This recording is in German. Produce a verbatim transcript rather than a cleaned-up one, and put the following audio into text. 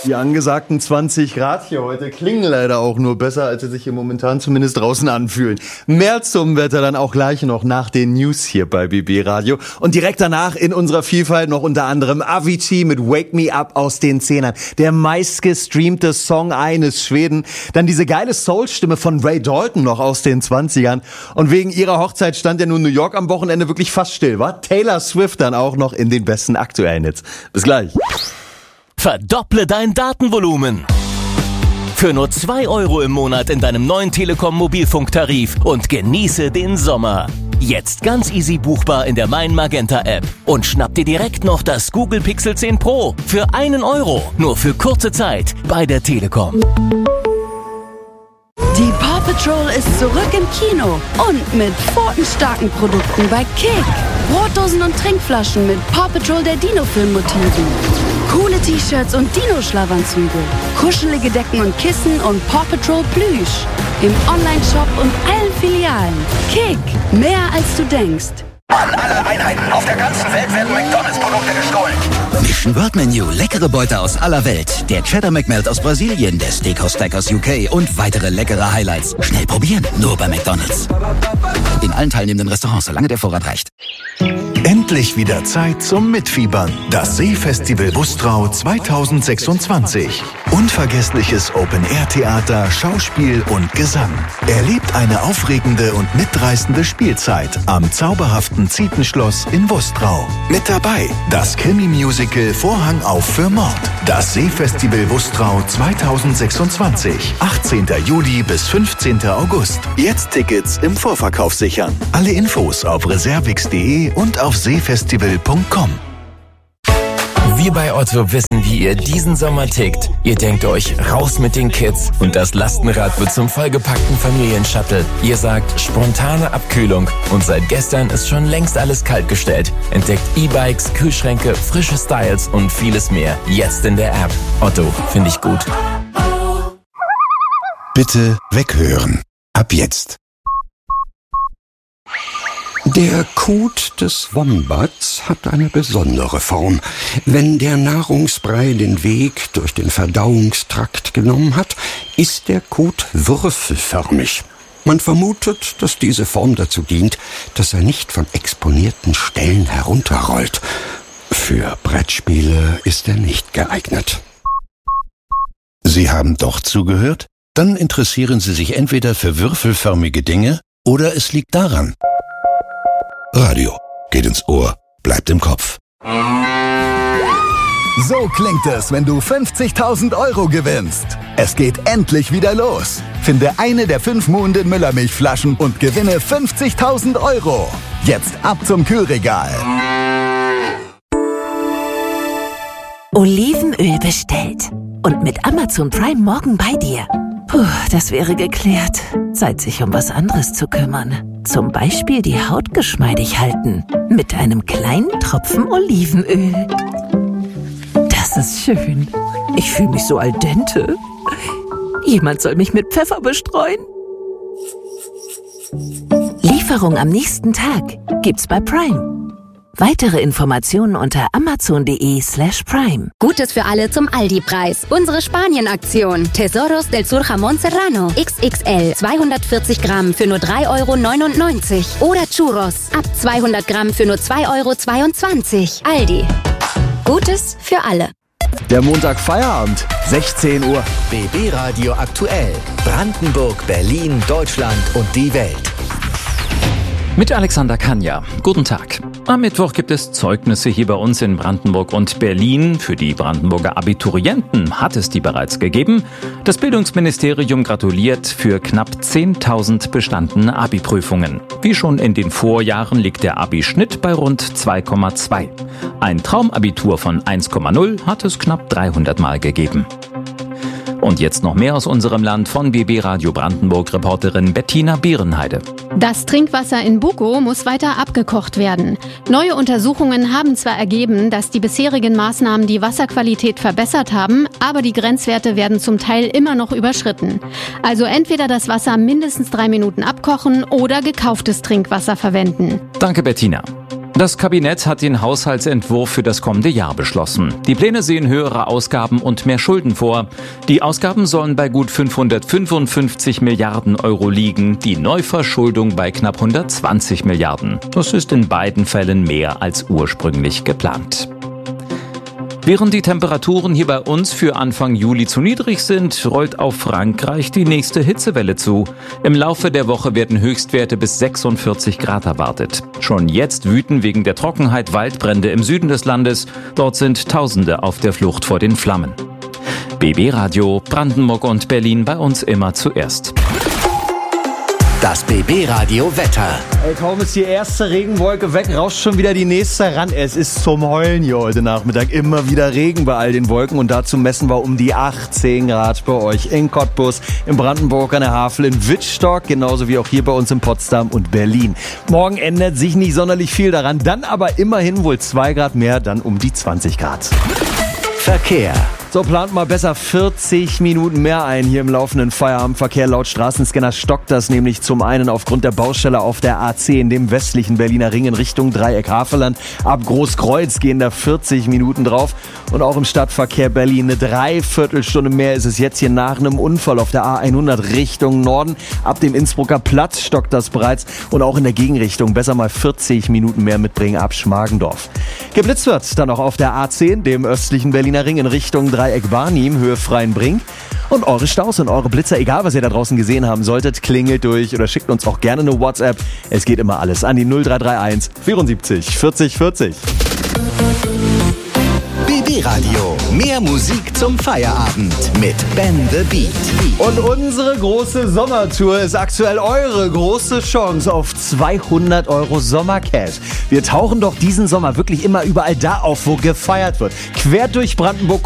Die angesagten zwanzig Grad hier heute klingen leider auch nur besser, als sie sich hier momentan zumindest draußen anfühlen. Mehr zum Wetter dann auch gleich noch nach den News hier bei B B Radio. Und direkt danach in unserer Vielfalt noch unter anderem Avicii mit Wake Me Up aus den Zehnern. Der meistgestreamte Song eines Schweden. Dann diese geile Soul-Stimme von Ray Dalton noch aus den zwanzigern. Und wegen ihrer Hochzeit stand ja nun New York am Wochenende wirklich fast still, war Taylor Swift dann auch noch in den besten aktuellen Hits. Bis gleich. Verdopple dein Datenvolumen. Für nur zwei Euro im Monat in deinem neuen Telekom-Mobilfunktarif und genieße den Sommer. Jetzt ganz easy buchbar in der Mein Magenta App. Und schnapp dir direkt noch das Google Pixel zehn Pro für einen Euro. Nur für kurze Zeit bei der Telekom. Die Paw Patrol ist zurück im Kino und mit pfotenstarken Produkten bei Kick. Brotdosen und Trinkflaschen mit Paw Patrol der Dino-Film-Motiven. Coole T-Shirts und Dino-Schlafanzüge. Kuschelige Decken und Kissen und Paw Patrol Plüsch. Im Online-Shop und allen Filialen. Kick, mehr als du denkst. An alle Einheiten auf der ganzen Welt werden McDonalds-Produkte gestohlen. Mission World Menu, leckere Beute aus aller Welt. Der Cheddar McMelt aus Brasilien, der Steakhouse Stack aus U K und weitere leckere Highlights. Schnell probieren, nur bei McDonalds. In allen teilnehmenden Restaurants, solange der Vorrat reicht. Endlich wieder Zeit zum Mitfiebern. Das Seefestival Bustrau zweitausendsechsundzwanzig. Unvergessliches Open-Air-Theater, Schauspiel und Gesang. Erlebt eine aufregende und mitreißende Spielzeit am zauberhaften Zietenschloss in Bustrau. Mit dabei das Krimi-Musical Vorhang auf für Mord. Das Seefestival Bustrau zweitausendsechsundzwanzig. achtzehnten Juli bis fünfzehnten August. Jetzt Tickets im Vorverkauf sichern. Alle Infos auf reservix punkt de und auf seefestival punkt com. Wir bei Otto wissen, wie ihr diesen Sommer tickt. Ihr denkt euch, raus mit den Kids und das Lastenrad wird zum vollgepackten Familienshuttle. Ihr sagt, spontane Abkühlung und seit gestern ist schon längst alles kaltgestellt. Entdeckt E-Bikes, Kühlschränke, frische Styles und vieles mehr. Jetzt in der App. Otto, finde ich gut. Bitte weghören. Ab jetzt. Der Kot des Wombats hat eine besondere Form. Wenn der Nahrungsbrei den Weg durch den Verdauungstrakt genommen hat, ist der Kot würfelförmig. Man vermutet, dass diese Form dazu dient, dass er nicht von exponierten Stellen herunterrollt. Für Brettspiele ist er nicht geeignet. Sie haben doch zugehört? Dann interessieren Sie sich entweder für würfelförmige Dinge oder es liegt daran. Radio geht ins Ohr, bleibt im Kopf. So klingt es, wenn du fünfzigtausend Euro gewinnst. Es geht endlich wieder los. Finde eine der fünf Muhnden Müllermilchflaschen und gewinne fünfzigtausend Euro. Jetzt ab zum Kühlregal. Olivenöl bestellt. Und mit Amazon Prime morgen bei dir. Puh, das wäre geklärt. Zeit, sich um was anderes zu kümmern. Zum Beispiel die Haut geschmeidig halten. Mit einem kleinen Tropfen Olivenöl. Das ist schön. Ich fühle mich so al dente. Jemand soll mich mit Pfeffer bestreuen. Lieferung am nächsten Tag gibt's bei Prime. Weitere Informationen unter amazon.de slash prime. Gutes für alle zum Aldi-Preis. Unsere Spanien-Aktion. Tesoros del Sur Jamón Serrano. X X L. zweihundertvierzig Gramm für nur drei Euro neunundneunzig. Oder Churros. Ab zweihundert Gramm für nur zwei Euro zweiundzwanzig. Aldi. Gutes für alle. Der Montag Feierabend, sechzehn Uhr. B B Radio aktuell. Brandenburg, Berlin, Deutschland und die Welt. Mit Alexander Kanja. Guten Tag. Am Mittwoch gibt es Zeugnisse hier bei uns in Brandenburg und Berlin. Für die Brandenburger Abiturienten hat es die bereits gegeben. Das Bildungsministerium gratuliert für knapp zehntausend bestandene Abi-Prüfungen. Wie schon in den Vorjahren liegt der Abi-Schnitt bei rund zwei Komma zwei. Ein Traumabitur von eins Komma null hat es knapp dreihundert Mal gegeben. Und jetzt noch mehr aus unserem Land von B B Radio Brandenburg-Reporterin Bettina Bierenheide. Das Trinkwasser in Bukow muss weiter abgekocht werden. Neue Untersuchungen haben zwar ergeben, dass die bisherigen Maßnahmen die Wasserqualität verbessert haben, aber die Grenzwerte werden zum Teil immer noch überschritten. Also entweder das Wasser mindestens drei Minuten abkochen oder gekauftes Trinkwasser verwenden. Danke, Bettina. Das Kabinett hat den Haushaltsentwurf für das kommende Jahr beschlossen. Die Pläne sehen höhere Ausgaben und mehr Schulden vor. Die Ausgaben sollen bei gut fünfhundertfünfundfünfzig Milliarden Euro liegen, die Neuverschuldung bei knapp hundertzwanzig Milliarden. Das ist in beiden Fällen mehr als ursprünglich geplant. Während die Temperaturen hier bei uns für Anfang Juli zu niedrig sind, rollt auf Frankreich die nächste Hitzewelle zu. Im Laufe der Woche werden Höchstwerte bis sechsundvierzig Grad erwartet. Schon jetzt wüten wegen der Trockenheit Waldbrände im Süden des Landes. Dort sind Tausende auf der Flucht vor den Flammen. B B Radio, Brandenburg und Berlin bei uns immer zuerst. Das B B Radio Wetter. Ey, kaum ist die erste Regenwolke weg, rauscht schon wieder die nächste ran. Es ist zum Heulen hier heute Nachmittag. Immer wieder Regen bei all den Wolken und dazu messen wir um die achtzehn Grad bei euch in Cottbus, in Brandenburg an der Havel, in Wittstock, genauso wie auch hier bei uns in Potsdam und Berlin. Morgen ändert sich nicht sonderlich viel daran, dann aber immerhin wohl zwei Grad mehr, dann um die zwanzig Grad. Verkehr. So, plant mal besser vierzig Minuten mehr ein hier im laufenden Feierabendverkehr. Laut Straßenscanner stockt das nämlich zum einen aufgrund der Baustelle auf der A zehn, dem westlichen Berliner Ring in Richtung Dreieck Havelland. Ab Großkreuz gehen da vierzig Minuten drauf. Und auch im Stadtverkehr Berlin eine Dreiviertelstunde mehr ist es jetzt hier nach einem Unfall auf der A hundert Richtung Norden. Ab dem Innsbrucker Platz stockt das bereits. Und auch in der Gegenrichtung besser mal vierzig Minuten mehr mitbringen ab Schmargendorf. Geblitzt wird dann auch auf der A zehn, dem östlichen Berliner Ring in Richtung Dreieck Barnim, Höhe Freienbrink. Und eure Staus und eure Blitzer, egal was ihr da draußen gesehen haben solltet, klingelt durch oder schickt uns auch gerne eine WhatsApp. Es geht immer alles an die null drei drei eins vierundsiebzig vierzig vierzig. B B Radio. Mehr Musik zum Feierabend mit Ben the Beat. Und unsere große Sommertour ist aktuell eure große Chance auf zweihundert Euro Sommercash. Wir tauchen doch diesen Sommer wirklich immer überall da auf, wo gefeiert wird. Quer durch Brandenburg